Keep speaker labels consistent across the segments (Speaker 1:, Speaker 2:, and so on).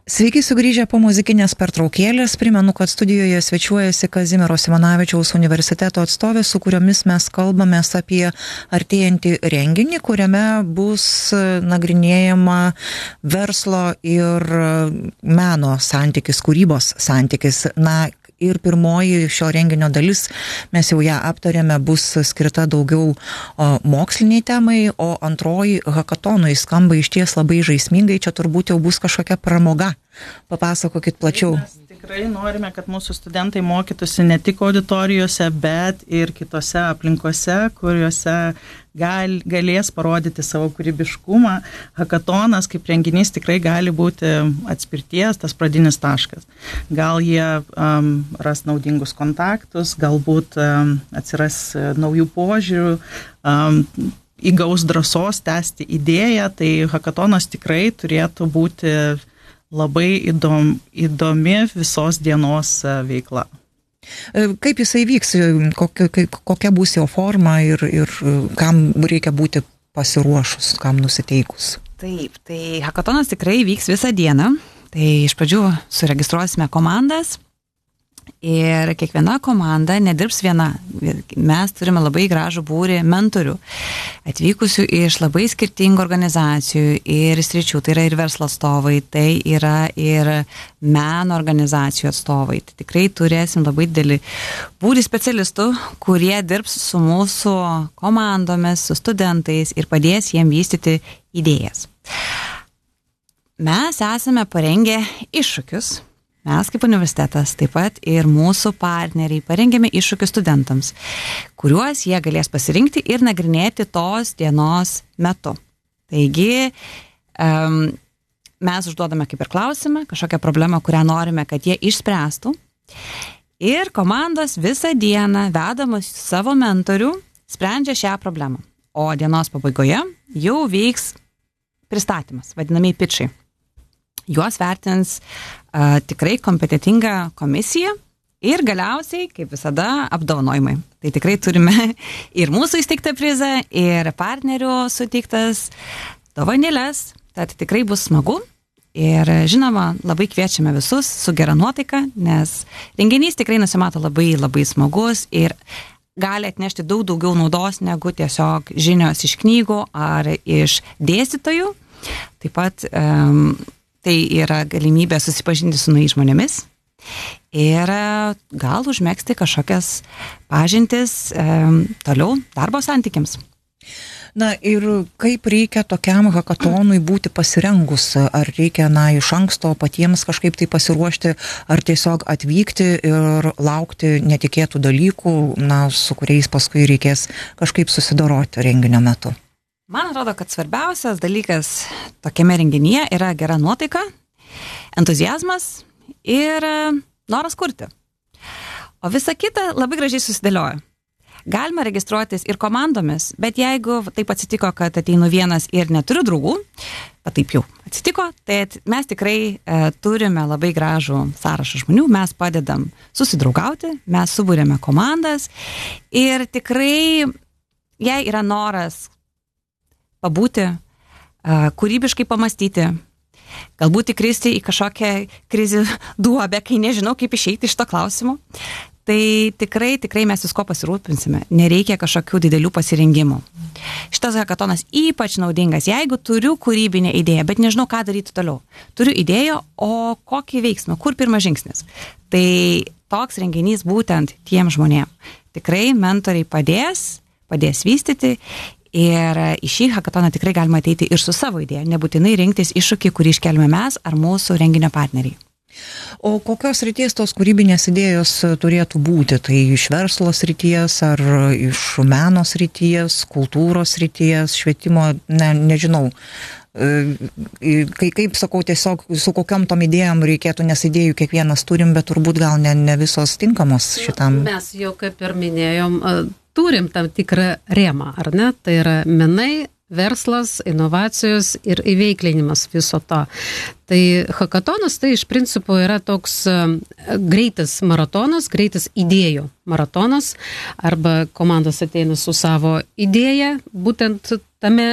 Speaker 1: Sveiki sugrįžę po muzikinės pertraukėlės. Primenu, kad studijoje svečiuojasi Kazimiero Simonavičiaus universiteto atstovės, su kuriomis mes kalbamės apie artėjantį renginį, kuriame bus nagrinėjama verslo ir meno santykis, kūrybos santykis. Ir pirmoji šio renginio dalis, mes jau ją aptarėme, bus skirta daugiau moksliniai temai, o antroji hakatonui skamba išties labai žaismingai, čia turbūt jau bus kažkokia pramoga. Papasakokit plačiau.
Speaker 2: Mes tikrai norime, kad mūsų studentai mokytųsi ne tik auditorijose, bet ir kitose aplinkose, kuriuose galės parodyti savo kūrybiškumą. Hakatonas kaip renginys tikrai gali būti atspirties, tas pradinis taškas. Gal jie ras naudingus kontaktus, galbūt atsiras naujų požiūrių, įgaus drąsos tęsti idėją, tai hakatonas tikrai turėtų būti labai įdomi visos dienos veikla.
Speaker 1: Kaip jisai vyks, kokia bus jo forma ir kam reikia būti pasiruošus, kam nusiteikus?
Speaker 3: Taip, tai hakatonas tikrai vyks visą dieną. Tai iš pradžių suregistruosime komandas ir kiekviena komanda nedirbs viena. Mes turime labai gražų būrį mentorių, atvykusių iš labai skirtingų organizacijų ir sričių. Tai yra ir verslo atstovai, tai yra ir meno organizacijų atstovai. Tai tikrai turėsim labai didelį būrį specialistų, kurie dirbs su mūsų komandomis, su studentais ir padės jiem vystyti idėjas. Mes esame parengę iššūkius. Mes kaip universitetas, taip pat ir mūsų partneriai parengėme iššūkius studentams, kuriuos jie galės pasirinkti ir nagrinėti tos dienos metu. Taigi, mes užduodame kaip ir klausimą, kažkokią problemą, kurią norime, kad jie išspręstų. Ir komandos visą dieną vedamos savo mentorių sprendžia šią problemą. O dienos pabaigoje jau vyks pristatymas, vadinamiai pitchai. Juos vertins tikrai kompetentinga komisija ir galiausiai, kaip visada, apdovanojimai. Tai tikrai turime ir mūsų įsteigtą prizą, ir partnerių suteiktas dovanėles, tad tikrai bus smagu. Ir žinoma, labai kviečiame visus su gera nuotaika, nes renginys tikrai nusimato labai labai smagus ir gali atnešti daug daugiau naudos negu tiesiog žinios iš knygų ar iš dėstytojų. Taip pat tai yra galimybė susipažinti su naujais žmonėmis ir gal užmegzti kažkokias pažintis toliau darbo santykiams.
Speaker 1: Ir kaip reikia tokiam hakatonui būti pasirengus? Ar reikia, iš anksto patiems kažkaip tai pasiruošti, ar tiesiog atvykti ir laukti netikėtų dalykų, su kuriais paskui reikės kažkaip susidoroti renginio metu?
Speaker 3: Man atrodo, kad svarbiausias dalykas tokiame renginyje yra gera nuotaika, entuziazmas ir noras kurti. O visa kita labai gražiai susidėlioja. Galima registruotis ir komandomis, bet jeigu taip atsitiko, kad ateinu vienas ir neturiu draugų, bet taip jau atsitiko, tai mes tikrai turime labai gražų sąrašą žmonių, mes padedam susidraugauti, mes subūrėme komandas ir tikrai, jei yra noras pabūti, kūrybiškai pamastyti, galbūt įkristi į kažkokią krizių duobę, kai nežinau, kaip išeiti iš to klausimo. Tai tikrai mes visko pasirūpinsime. Nereikia kažkokių didelių pasirengimų. Šitas hakatonas ypač naudingas, jeigu turiu kūrybinę idėją, bet nežinau, ką daryti toliau. Turiu idėją, o kokį veiksmą, kur pirmas žingsnis. Tai toks renginys būtent tiem žmonėm. Tikrai mentoriai padės vystyti. Ir į šį hakatoną tikrai galima ateiti ir su savo idėja, nebūtinai rinktis iššūkį, kurį iškelime mes ar mūsų renginio partneriai.
Speaker 1: O kokios srities tos kūrybinės idėjos turėtų būti? Tai iš verslo srities, ar iš meno srities, kultūros srities, švietimo, nežinau. Kaip sakau, tiesiog su kokiom tom idėjom reikėtų, nes idėjų kiekvienas turim, bet turbūt gal ne visos tinkamos šitam.
Speaker 4: Mes jau kaip ir minėjom, turim tam tikrą rėmą, ar ne? Tai yra menai, verslas, inovacijos ir įveiklinimas viso to. Tai hakatonas tai iš principo yra toks greitas maratonas, greitas idėjų maratonas, arba komandos ateina su savo idėja, būtent tame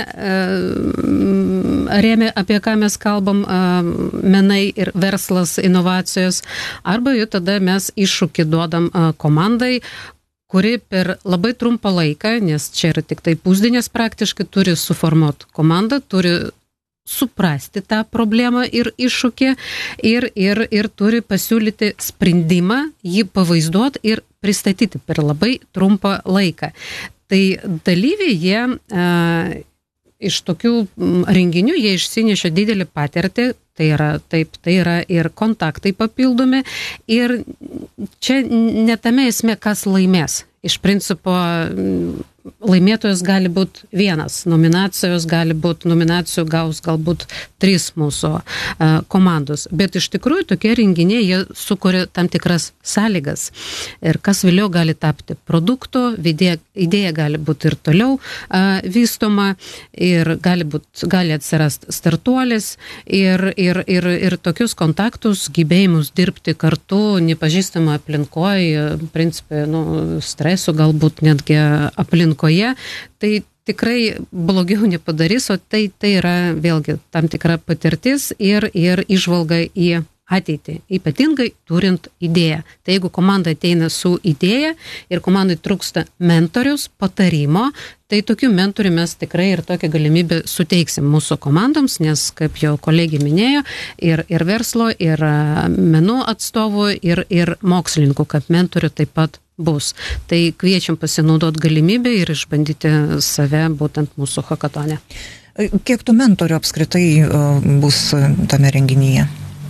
Speaker 4: rėmė, apie ką mes kalbam, menai ir verslas, inovacijos, arba jau tada mes iššūkį duodam komandai, kuri per labai trumpą laiką, nes čia yra tik tai pusdienės praktiškai, turi suformuoti komandą, turi suprasti tą problemą ir iššūkį ir turi pasiūlyti sprendimą, jį pavaizduoti ir pristatyti per labai trumpą laiką. Tai dalyviai jie iš tokių renginių jie išsinešė didelį patirtį, tai yra ir kontaktai papildomi ir čia netame esmė, kas laimės. Iš principo laimėtojas gali būti vienas, nominacijų gaus galbūt 3 mūsų komandos, bet iš tikrųjų tokie renginiai, jie sukuria tam tikras sąlygas ir kas vėliau gali tapti produktu, idėja gali būti ir toliau vystoma ir gali atsirasti startuolis ir tokius kontaktus, gebėjimus dirbti kartu, nepažįstama aplinkoje, principai, stresų galbūt netgi aplinkoje, tai tikrai blogiau nepadarys, o tai yra vėlgi tam tikra patirtis ir įžvalga į ateitį, ypatingai turint idėją. Tai jeigu komanda ateina su idėja ir komandai trūksta mentorius, patarimo, tai tokių mentorių mes tikrai ir tokią galimybę suteiksim mūsų komandoms, nes, kaip jau kolegė minėjo, ir verslo, ir menų atstovų, ir mokslininkų, kaip mentorių taip pat bus. Tai kviečiam pasinaudoti galimybę ir išbandyti save būtent mūsų hakatone.
Speaker 1: Kiek tų mentorių apskritai bus tame renginyje?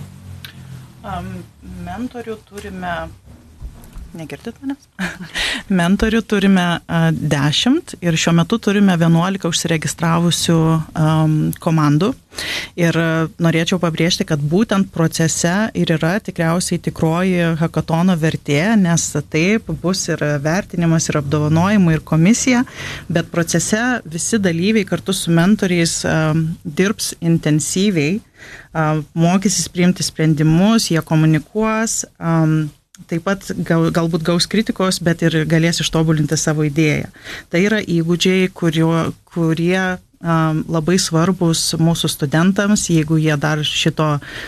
Speaker 2: Mentorių turime, negirdit manęs? Mentorių turime 10 ir šiuo metu turime 11 užsiregistravusių komandų. Ir norėčiau pabrėžti, kad būtent procese ir yra tikriausiai tikroji hakatono vertė, nes taip bus ir vertinimas, ir apdovanojimai, ir komisija, bet procese visi dalyviai kartu su mentoriais dirbs intensyviai, mokysis priimti sprendimus, jie komunikuos, taip pat galbūt gaus kritikos, bet ir galės ištobulinti savo idėją. Tai yra įgūdžiai, kurie labai svarbus mūsų studentams, jeigu jie dar šito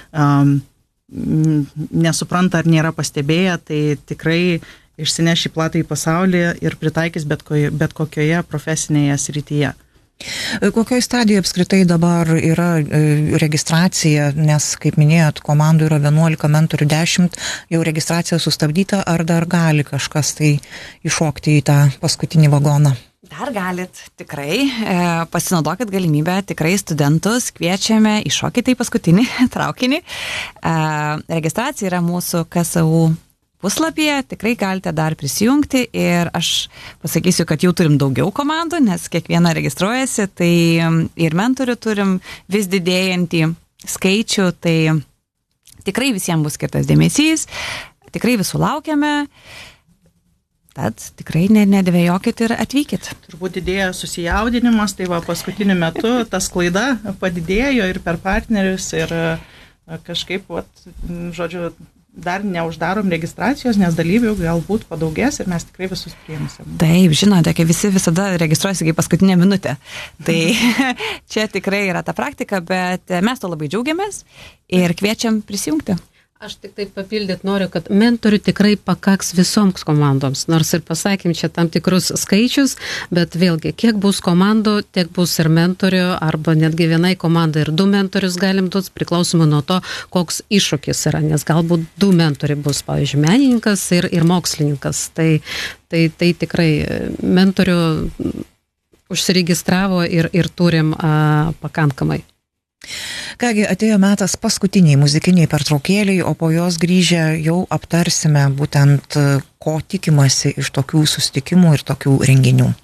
Speaker 2: nesupranta ar nėra pastebėję, tai tikrai išsineš į platą į pasaulį ir pritaikys bet kokioje profesinėje srityje.
Speaker 1: Kokioje stadijoje apskritai dabar yra registracija, nes, kaip minėjot, komandų yra 11, mentorių 10, jau registracija sustabdyta, ar dar gali kažkas tai iššokti į tą paskutinį vagoną?
Speaker 3: Dar galit, tikrai, pasinaudokit galimybę, tikrai studentus kviečiame iššokite į paskutinį traukinį. Registracija yra mūsų KSU puslapyje, tikrai galite dar prisijungti ir aš pasakysiu, kad jau turim daugiau komandų, nes kiekviena registruojasi, tai ir mentorių turim vis didėjantį skaičių, tai tikrai visiems bus skirtas dėmesys, tikrai visų laukiame, tad tikrai nedvejokit ir atvykit.
Speaker 2: Turbūt didėja susijaudinimas, tai va paskutiniu metu ta sklaida padidėjo ir per partnerius ir kažkaip, žodžiu, dar neuždarom registracijos, nes dalyvių galbūt padaugės ir mes tikrai visus priimsim.
Speaker 3: Taip, žinote, kai visi visada registruojasi kaip paskutinę minutę. Tai čia tikrai yra ta praktika, bet mes to labai džiaugiamės ir kviečiam prisijungti.
Speaker 4: Aš tik taip papildyti noriu, kad mentorių tikrai pakaks visoms komandoms, nors ir pasakym čia tam tikrus skaičius, bet vėlgi, kiek bus komandų, tiek bus ir mentorių, arba netgi vienai komandai ir 2 mentorius galim duoti, priklausomai nuo to, koks iššūkis yra, nes galbūt 2 mentoriai bus, pavyzdžiui, menininkas ir mokslininkas. Tai tikrai mentorių užsiregistravo ir turim pakankamai.
Speaker 1: Kągi, atėjo metas paskutiniai muzikiniai pertraukėliai, o po jos grįžę jau aptarsime būtent, ko tikimasi iš tokių susitikimų ir tokių renginių.